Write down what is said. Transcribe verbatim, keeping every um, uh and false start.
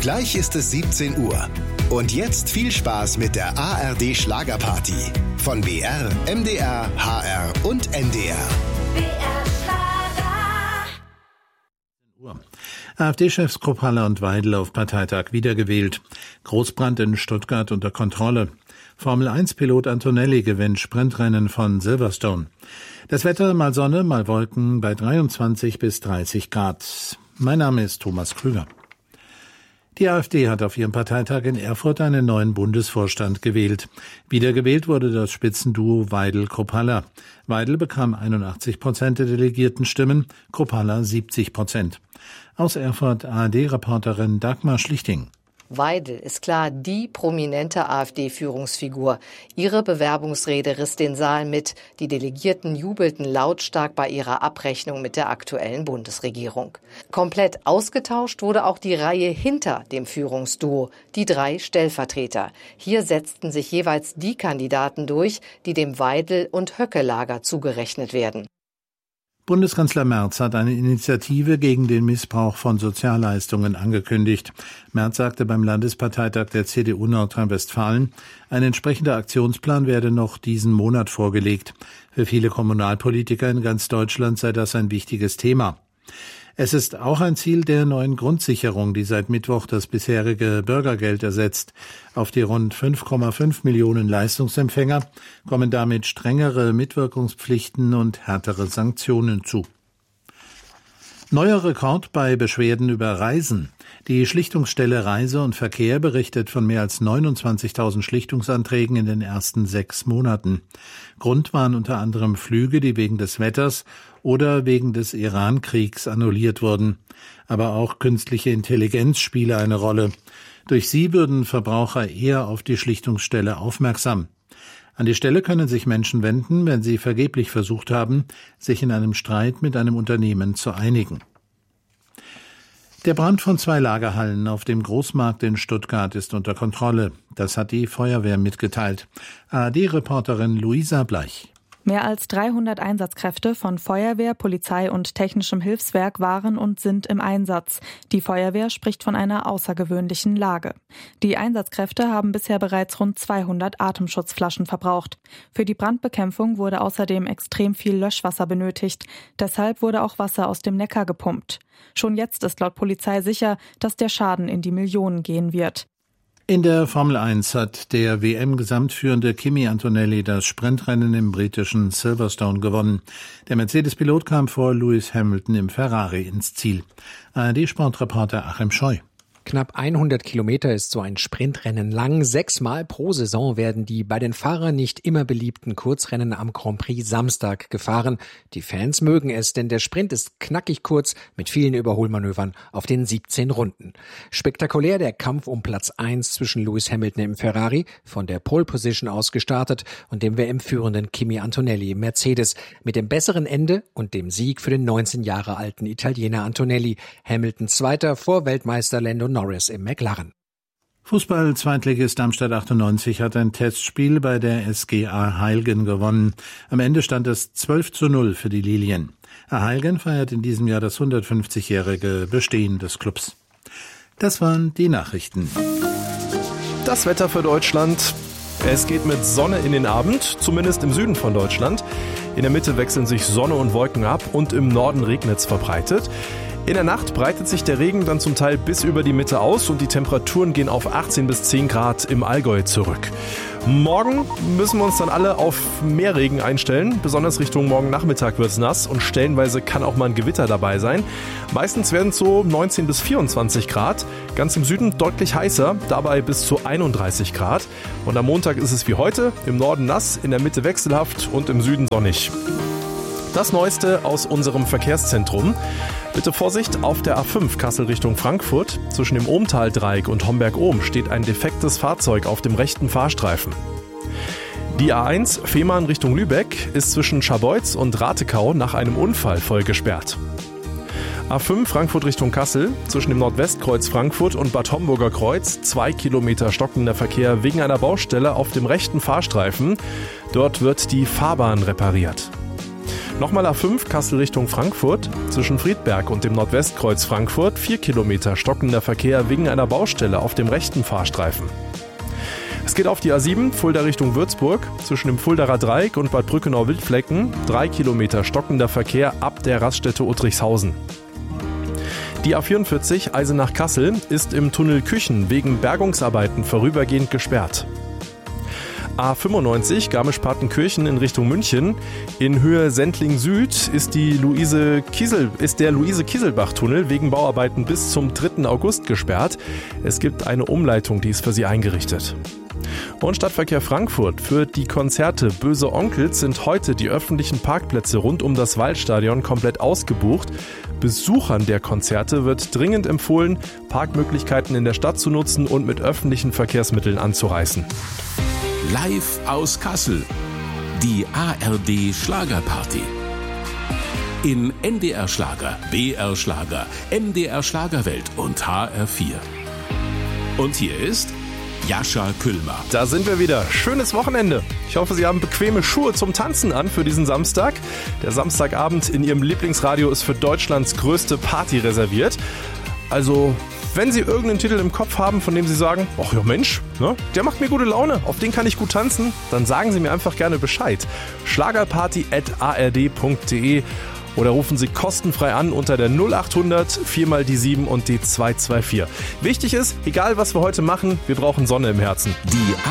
Gleich ist es siebzehn Uhr. Und jetzt viel Spaß mit der A R D Schlagerparty. Von B R, M D R, H R und N D R. B R Schlager. AfD-Chefs Kruppalla und Weidel auf Parteitag wiedergewählt. Großbrand in Stuttgart unter Kontrolle. Formel eins Pilot Antonelli gewinnt Sprintrennen von Silverstone. Das Wetter mal Sonne, mal Wolken bei dreiundzwanzig bis dreißig Grad. Mein Name ist Thomas Krüger. Die AfD hat auf ihrem Parteitag in Erfurt einen neuen Bundesvorstand gewählt. Wiedergewählt wurde das Spitzenduo Weidel-Kruppalla. Weidel bekam einundachtzig Prozent der delegierten Stimmen, Kruppalla siebzig Prozent. Aus Erfurt A R D-Reporterin Dagmar Schlichting. Weidel ist klar die prominente AfD-Führungsfigur. Ihre Bewerbungsrede riss den Saal mit. Die Delegierten jubelten lautstark bei ihrer Abrechnung mit der aktuellen Bundesregierung. Komplett ausgetauscht wurde auch die Reihe hinter dem Führungsduo, die drei Stellvertreter. Hier setzten sich jeweils die Kandidaten durch, die dem Weidel- und Höcke-Lager zugerechnet werden. Bundeskanzler Merz hat eine Initiative gegen den Missbrauch von Sozialleistungen angekündigt. Merz sagte beim Landesparteitag der C D U Nordrhein-Westfalen, ein entsprechender Aktionsplan werde noch diesen Monat vorgelegt. Für viele Kommunalpolitiker in ganz Deutschland sei das ein wichtiges Thema. Es ist auch ein Ziel der neuen Grundsicherung, die seit Mittwoch das bisherige Bürgergeld ersetzt. Auf die rund fünf Komma fünf Millionen Leistungsempfänger kommen damit strengere Mitwirkungspflichten und härtere Sanktionen zu. Neuer Rekord bei Beschwerden über Reisen. Die Schlichtungsstelle Reise und Verkehr berichtet von mehr als neunundzwanzigtausend Schlichtungsanträgen in den ersten sechs Monaten. Grund waren unter anderem Flüge, die wegen des Wetters oder wegen des Iran-Kriegs annulliert wurden. Aber auch künstliche Intelligenz spiele eine Rolle. Durch sie würden Verbraucher eher auf die Schlichtungsstelle aufmerksam. An die Stelle können sich Menschen wenden, wenn sie vergeblich versucht haben, sich in einem Streit mit einem Unternehmen zu einigen. Der Brand von zwei Lagerhallen auf dem Großmarkt in Stuttgart ist unter Kontrolle. Das hat die Feuerwehr mitgeteilt. A R D-Reporterin Luisa Bleich. Mehr als dreihundert Einsatzkräfte von Feuerwehr, Polizei und technischem Hilfswerk waren und sind im Einsatz. Die Feuerwehr spricht von einer außergewöhnlichen Lage. Die Einsatzkräfte haben bisher bereits rund zweihundert Atemschutzflaschen verbraucht. Für die Brandbekämpfung wurde außerdem extrem viel Löschwasser benötigt. Deshalb wurde auch Wasser aus dem Neckar gepumpt. Schon jetzt ist laut Polizei sicher, dass der Schaden in die Millionen gehen wird. In der Formel eins hat der W M-Gesamtführende Kimi Antonelli das Sprintrennen im britischen Silverstone gewonnen. Der Mercedes-Pilot kam vor Lewis Hamilton im Ferrari ins Ziel. A R D-Sportreporter Achim Scheu. Knapp hundert Kilometer ist so ein Sprintrennen lang. Sechsmal pro Saison werden die bei den Fahrern nicht immer beliebten Kurzrennen am Grand Prix Samstag gefahren. Die Fans mögen es, denn der Sprint ist knackig kurz mit vielen Überholmanövern auf den siebzehn Runden. Spektakulär der Kampf um Platz eins zwischen Lewis Hamilton im Ferrari, von der Pole Position aus gestartet, und dem W M-führenden Kimi Antonelli im Mercedes. Mit dem besseren Ende und dem Sieg für den neunzehn Jahre alten Italiener Antonelli. Hamilton Zweiter vor Weltmeister Lando Norris im McLaren. Fußball-Zweitligist Darmstadt achtundneunzig hat ein Testspiel bei der S G A Heilgen gewonnen. Am Ende stand es zwölf zu null für die Lilien. A Heilgen feiert in diesem Jahr das hundertfünfzigjährige Bestehen des Clubs. Das waren die Nachrichten. Das Wetter für Deutschland. Es geht mit Sonne in den Abend, zumindest im Süden von Deutschland. In der Mitte wechseln sich Sonne und Wolken ab und im Norden regnet es verbreitet. In der Nacht breitet sich der Regen dann zum Teil bis über die Mitte aus und die Temperaturen gehen auf achtzehn bis zehn Grad im Allgäu zurück. Morgen müssen wir uns dann alle auf mehr Regen einstellen. Besonders Richtung morgen Nachmittag wird es nass und stellenweise kann auch mal ein Gewitter dabei sein. Meistens werden es so neunzehn bis vierundzwanzig Grad. Ganz im Süden deutlich heißer, dabei bis zu einunddreißig Grad. Und am Montag ist es wie heute, im Norden nass, in der Mitte wechselhaft und im Süden sonnig. Das Neueste aus unserem Verkehrszentrum. Bitte Vorsicht, auf der A fünf Kassel Richtung Frankfurt. Zwischen dem Ohmtal-Dreieck und Homberg-Ohm steht ein defektes Fahrzeug auf dem rechten Fahrstreifen. Die A eins Fehmarn Richtung Lübeck ist zwischen Scharbeutz und Ratekau nach einem Unfall voll gesperrt. A fünf Frankfurt Richtung Kassel, zwischen dem Nordwestkreuz Frankfurt und Bad Homburger Kreuz, zwei Kilometer stockender Verkehr wegen einer Baustelle auf dem rechten Fahrstreifen. Dort wird die Fahrbahn repariert. Nochmal A fünf, Kassel Richtung Frankfurt. Zwischen Friedberg und dem Nordwestkreuz Frankfurt vier Kilometer stockender Verkehr wegen einer Baustelle auf dem rechten Fahrstreifen. Es geht auf die A sieben, Fulda Richtung Würzburg. Zwischen dem Fuldaer Dreieck und Bad Brückenau-Wildflecken drei Kilometer stockender Verkehr ab der Raststätte Uttrichshausen. Die A vierundvierzig, Eisenach-Kassel, ist im Tunnel Küchen wegen Bergungsarbeiten vorübergehend gesperrt. A fünfundneunzig, Garmisch-Partenkirchen in Richtung München. In Höhe Sendling Süd ist, die Luise Kiesel, ist der Luise-Kieselbach-Tunnel wegen Bauarbeiten bis zum dritten August gesperrt. Es gibt eine Umleitung, die ist für sie eingerichtet. Und Stadtverkehr Frankfurt. Für die Konzerte Böse Onkels sind heute die öffentlichen Parkplätze rund um das Waldstadion komplett ausgebucht. Besuchern der Konzerte wird dringend empfohlen, Parkmöglichkeiten in der Stadt zu nutzen und mit öffentlichen Verkehrsmitteln anzureisen. Live aus Kassel. Die A R D Schlagerparty. In N D R Schlager, B R Schlager, M D R Schlagerwelt und H R vier. Und hier ist Jascha Küllmer. Da sind wir wieder. Schönes Wochenende. Ich hoffe, Sie haben bequeme Schuhe zum Tanzen an für diesen Samstag. Der Samstagabend in Ihrem Lieblingsradio ist für Deutschlands größte Party reserviert. Also, wenn Sie irgendeinen Titel im Kopf haben, von dem Sie sagen, ach ja Mensch, ne, der macht mir gute Laune, auf den kann ich gut tanzen, dann sagen Sie mir einfach gerne Bescheid. schlagerparty at a r d punkt d e oder rufen Sie kostenfrei an unter der null acht hundert vier mal die sieben und die zwei zwei vier. Wichtig ist, egal was wir heute machen, wir brauchen Sonne im Herzen. Die